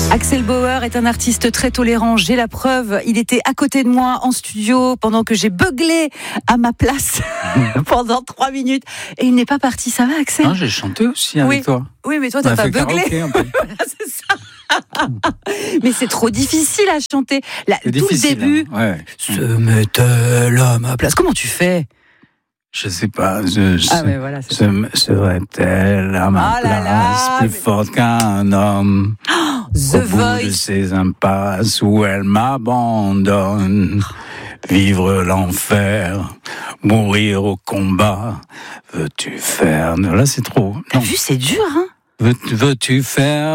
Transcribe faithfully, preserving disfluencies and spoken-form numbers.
Axel Bauer est un artiste très tolérant, j'ai la preuve. Il était à côté de moi en studio pendant que j'ai beuglé à ma place pendant trois minutes. Et il n'est pas parti, ça va Axel ? Non, j'ai chanté aussi avec oui. toi. Oui, mais toi, t'as pas beuglé. Voilà, c'est ça. Mais c'est trop difficile à chanter. Là, tout difficile, le début, hein. Ouais. se met-elle à ma place ? Comment tu fais ? Je sais pas. Je, je ah, mais voilà, c'est se, serait-elle à ma oh là place là, plus mais... forte qu'un homme oh, The au bout Voice de ces impasses où elle m'abandonne. Vivre l'enfer, mourir au combat. Veux-tu faire... Là, c'est trop. T'as vu, c'est dur, hein ? Veux, veux-tu faire